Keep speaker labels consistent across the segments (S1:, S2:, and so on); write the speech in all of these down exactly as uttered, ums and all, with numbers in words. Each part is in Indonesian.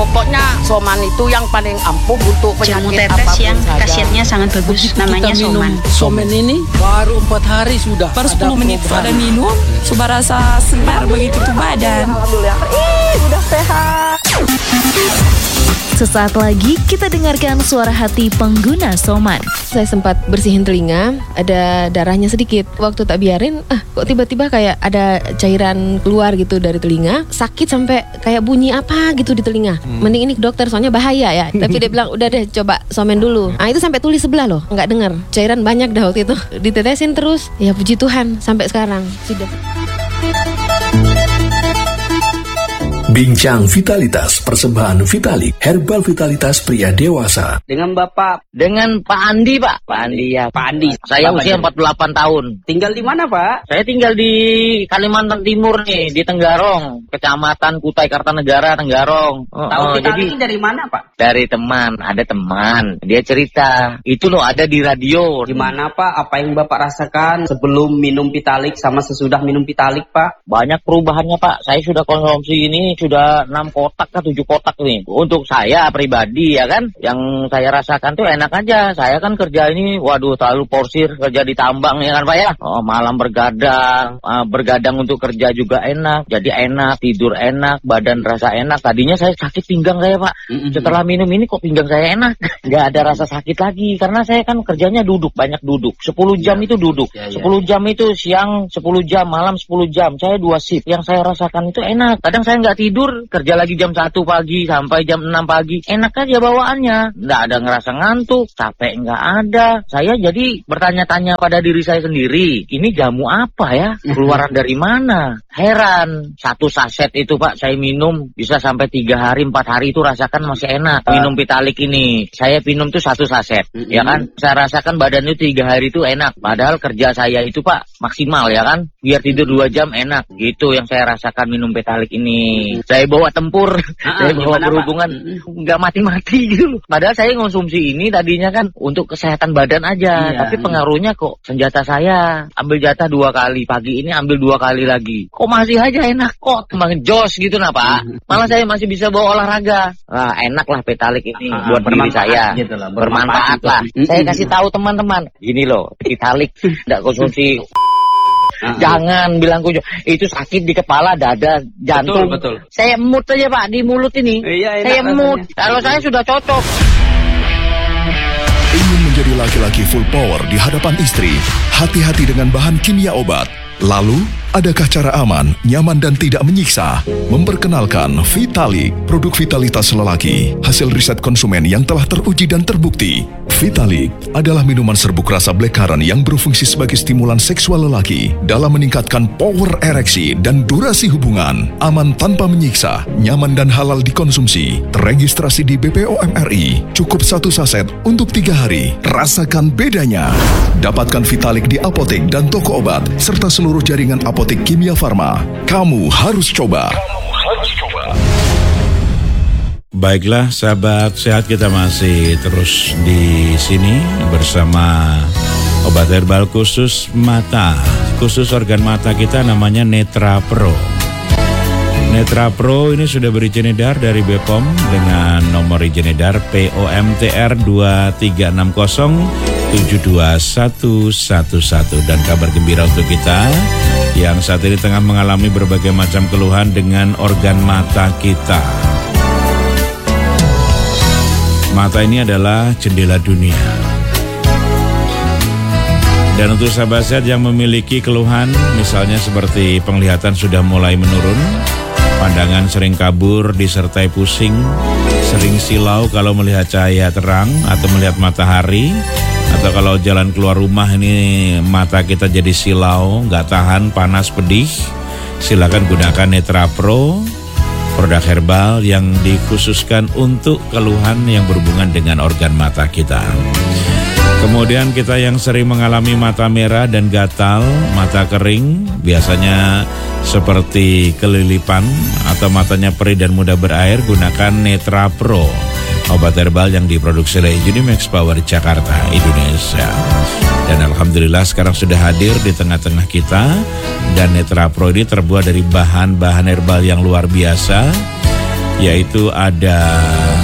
S1: Pokoknya Soman itu yang paling ampuh untuk
S2: Jamu
S1: penyakit
S2: tetes
S1: apapun
S2: yang
S1: saja.
S2: khasiatnya sangat bagus.
S3: Begitu
S2: Namanya
S3: kita minum
S2: Soman.
S3: Soman ini baru empat hari sudah.
S4: Baru
S3: ada
S4: sepuluh menit
S3: perubahan.
S4: sudah minum, sudah rasa segar begitu tuh badan.
S1: Alhamdulillah. Ih, udah sehat.
S5: Sesaat lagi kita dengarkan suara hati pengguna Soman.
S6: Saya sempat bersihin telinga, ada darahnya sedikit. Waktu tak biarin, ah kok tiba-tiba kayak ada cairan keluar gitu dari telinga. Sakit sampai kayak bunyi apa gitu di telinga. Hmm. Mending ini ke dokter soalnya bahaya ya. Tapi dia bilang udah deh coba Soman dulu. Ah itu sampai tulis sebelah loh, nggak dengar. Cairan banyak dah waktu itu. Ditetesin terus. Ya puji Tuhan sampai sekarang sudah.
S7: Bincang Vitalitas, persembahan Vitalik, herbal vitalitas pria dewasa.
S8: Dengan Bapak,
S9: dengan Pak Andi, Pak. Pak Andi ya.
S8: Pak Andi.
S9: Saya
S8: Bapak
S9: usia
S8: jadi.
S9: empat puluh delapan tahun.
S8: Tinggal di mana, Pak?
S9: Saya tinggal di Kalimantan Timur nih, di Tenggarong, Kecamatan Kutai Kartanegara, Tenggarong. Oh,
S8: Tahu
S9: oh,
S8: kita
S9: jadi
S8: ini dari mana, Pak?
S9: dari teman, ada teman. Dia cerita, itu loh ada di radio.
S8: Gimana, Pak? Apa yang Bapak rasakan sebelum minum Vitalik sama sesudah minum Vitalik, Pak?
S9: Banyak perubahannya, Pak. Saya sudah konsumsi ini sudah enam kotak atau tujuh kotak nih. Untuk saya pribadi ya kan, yang saya rasakan tuh enak aja. Saya kan kerja ini, waduh terlalu porsir, kerja di tambang ya kan Pak ya. Oh, malam bergadang, uh, bergadang untuk kerja juga enak. Jadi enak, tidur enak, badan rasa enak. Tadinya saya sakit pinggang saya Pak. Mm-hmm. Setelah minum ini kok pinggang saya enak. Nggak ada rasa sakit lagi. Karena saya kan kerjanya duduk, banyak duduk. sepuluh jam ya. Itu duduk. Ya, ya. sepuluh jam itu siang sepuluh jam, malam sepuluh jam. Saya dua shift. Yang saya rasakan itu enak. Kadang saya nggak tidur, kerja lagi jam satu pagi sampai jam enam pagi. Enak aja bawaannya. Nggak ada ngerasa ngantuk, capek nggak ada. Saya jadi bertanya-tanya pada diri saya sendiri, ini jamu apa ya? Keluaran dari mana? Heran. Satu saset itu Pak, saya minum bisa sampai tiga hari, empat hari itu rasakan masih enak. Minum Vitalik ini. Saya minum tuh satu saset. Mm-hmm. Ya kan? Saya rasakan badan itu tiga hari itu enak. Padahal kerja saya itu Pak, maksimal ya kan? Biar tidur dua jam enak. Gitu yang saya rasakan minum Vitalik ini. Saya bawa tempur. Ah, saya bawa berhubungan nggak mati-mati gitu. Padahal saya konsumsi ini tadinya kan untuk kesehatan badan aja, iya. Tapi pengaruhnya kok senjata saya ambil jatah dua kali, pagi ini ambil dua kali lagi. Kok masih aja enak kok, emang jos gitu nah Pak. Malah saya masih bisa bawa olahraga. Nah, enak lah Vitalik ini ah, buat diri saya. Gitu lah, bermanfaat, bermanfaat lah. Gitu. Saya kasih tahu teman-teman, gini loh, Vitalik nggak konsumsi. Uh-huh. Jangan bilang kunjung itu sakit di kepala, dada, jantung. Betul, betul. Saya emut aja Pak di mulut ini. Iya, saya emut. Kalau saya sudah cocok.
S7: Ingin menjadi laki-laki full power di hadapan istri? Hati-hati dengan bahan kimia obat. Lalu, adakah cara aman, nyaman dan tidak menyiksa? Memperkenalkan Vitalik, produk vitalitas lelaki, hasil riset konsumen yang telah teruji dan terbukti. Vitalik adalah minuman serbuk rasa blackcurrant yang berfungsi sebagai stimulan seksual lelaki dalam meningkatkan power ereksi dan durasi hubungan. Aman tanpa menyiksa, nyaman dan halal dikonsumsi. Terregistrasi di B P O M R I. Cukup satu saset untuk tiga hari. Rasakan bedanya. Dapatkan Vitalik di apotek dan toko obat serta seluruh jaringan apotek Kimia Farma. Kamu harus coba. Kamu harus coba.
S10: Baiklah sahabat sehat, kita masih terus di sini bersama obat herbal khusus mata. Khusus organ mata kita namanya Netra Pro. Netra Pro ini sudah berizin edar dari B P O M dengan nomor izin edar P O M T R dua tiga enam nol tujuh dua satu satu satu. Dan kabar gembira untuk kita yang saat ini tengah mengalami berbagai macam keluhan dengan organ mata kita. Mata ini adalah jendela dunia. Dan untuk sahabat sehat yang memiliki keluhan, misalnya seperti penglihatan sudah mulai menurun, pandangan sering kabur disertai pusing, sering silau kalau melihat cahaya terang atau melihat matahari, atau kalau jalan keluar rumah ini mata kita jadi silau, nggak tahan panas pedih, silakan gunakan Netra Pro, produk herbal yang dikhususkan untuk keluhan yang berhubungan dengan organ mata kita. Kemudian kita yang sering mengalami mata merah dan gatal, mata kering, biasanya seperti kelilipan atau matanya perih dan mudah berair, gunakan Netra Pro, obat herbal yang diproduksi oleh Unimax Power Jakarta, Indonesia. Dan alhamdulillah sekarang sudah hadir di tengah-tengah kita. Dan Netra Pro ini terbuat dari bahan-bahan herbal yang luar biasa, yaitu ada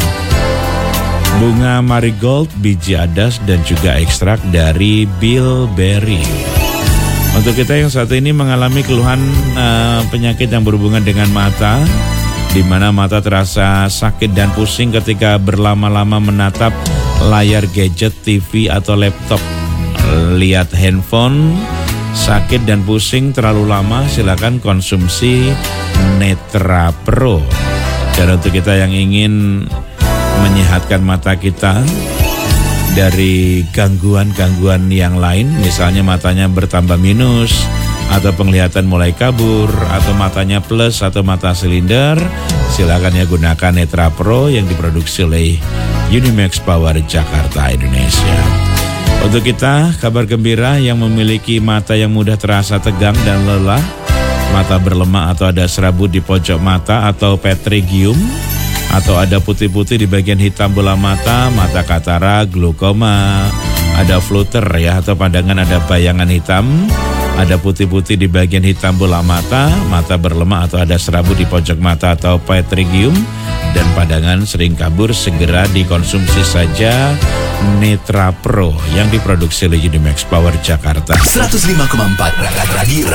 S10: bunga marigold, biji adas, dan juga ekstrak dari bilberry. Untuk kita yang saat ini mengalami keluhan uh, penyakit yang berhubungan dengan mata, di mana mata terasa sakit dan pusing ketika berlama-lama menatap layar gadget, T V atau laptop, lihat handphone, sakit dan pusing terlalu lama, silakan konsumsi Netra Pro. Dan untuk kita yang ingin menyehatkan mata kita dari gangguan-gangguan yang lain, misalnya matanya bertambah minus, atau penglihatan mulai kabur, atau matanya plus, atau mata silinder, silakan ya gunakan Netra Pro yang diproduksi oleh Unimax Power Jakarta, Indonesia. Untuk kita, kabar gembira yang memiliki mata yang mudah terasa tegang dan lelah, mata berlemak atau ada serabut di pojok mata atau petrigium, atau ada putih-putih di bagian hitam bola mata, mata katarak, glaukoma, ada flutter ya atau pandangan ada bayangan hitam, ada putih-putih di bagian hitam bola mata, mata berlemak atau ada serabut di pojok mata atau petrigium, dan pandangan sering kabur, segera dikonsumsi saja Netra Pro yang diproduksi oleh Unimax Power Jakarta.
S2: seratus lima koma empat Radio